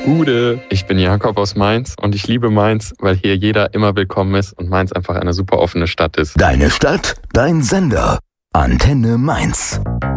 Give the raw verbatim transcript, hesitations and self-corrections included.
Gude, ich bin Jakob aus Mainz und ich liebe Mainz, weil hier jeder immer willkommen ist und Mainz einfach eine super offene Stadt ist. Deine Stadt, dein Sender. Antenne Mainz.